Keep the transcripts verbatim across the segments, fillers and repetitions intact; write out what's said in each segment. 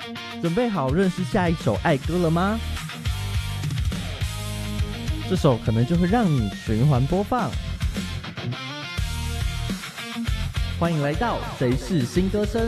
准备好认识下一首爱歌了吗？这首可能就会让你循环播放。欢迎来到谁是新歌声。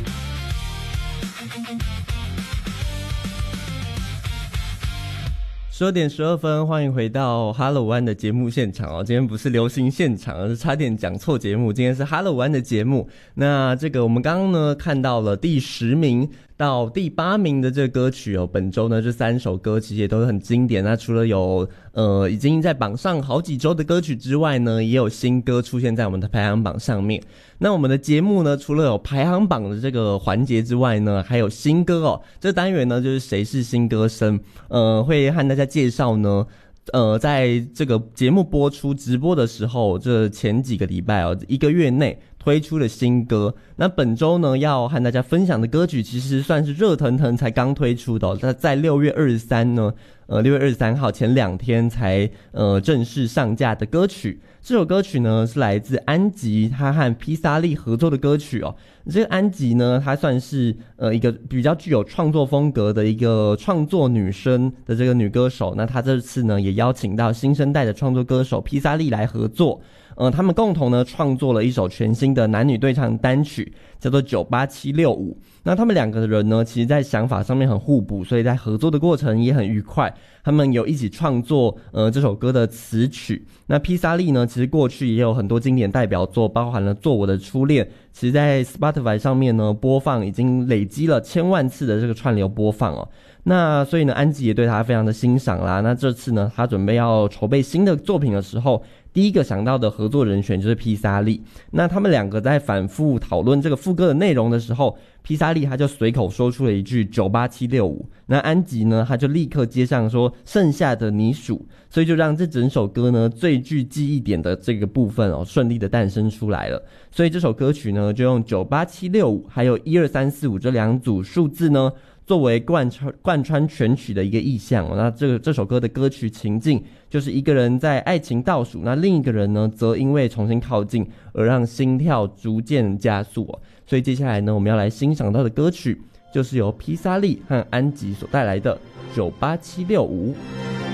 十二点十二分，欢迎回到 Hello One 的节目现场哦。今天不是流行现场，而是差点讲错节目。今天是 Hello One 的节目。那这个我们刚刚呢看到了第十名到第八名的这个歌曲哦。本周呢这三首歌其实也都是很经典。那除了有呃已经在榜上好几周的歌曲之外呢，也有新歌出现在我们的排行榜上面。那我们的节目呢，除了有排行榜的这个环节之外呢，还有新歌哦。这单元呢就是谁是新歌声，呃，会和大家介绍呢。呃，在这个节目播出直播的时候，这前几个礼拜哦，一个月内推出了新歌。那本周呢，要和大家分享的歌曲，其实算是热腾腾才刚推出的哦。那在六月二十三呢，呃，六月二十三号前两天才呃正式上架的歌曲。这首歌曲呢是来自安吉，他和披萨利合作的歌曲哦。这个安吉呢，她算是呃一个比较具有创作风格的一个创作女生的这个女歌手。那她这次呢也邀请到新生代的创作歌手披萨利来合作。呃，他们共同呢创作了一首全新的男女对唱单曲，叫做九八七六五。那他们两个人呢，其实在想法上面很互补，所以在合作的过程也很愉快。他们有一起创作呃这首歌的词曲。那披萨利呢，其实过去也有很多经典代表作，包含了《做我的初恋》，其实在 Spotify 上面呢播放已经累积了千万次的这个串流播放哦。那所以呢，安吉也对他非常的欣赏啦。那这次呢，他准备要筹备新的作品的时候，第一个想到的合作人选就是披萨利。那他们两个在反复讨论这个副歌的内容的时候，披萨利他就随口说出了一句九八七六五，那安吉呢他就立刻接上说剩下的你数，所以就让这整首歌呢最具记忆点的这个部分哦顺利的诞生出来了。所以这首歌曲呢就用九八七六五还有一二三四五这两组数字呢作为贯穿贯穿全曲的一个意象哦。那这个这首歌的歌曲情境就是一个人在爱情倒数，那另一个人呢则因为重新靠近而让心跳逐渐加速哦。所以接下来呢我们要来欣赏到的歌曲就是由披萨利和安吉所带来的九八七六五。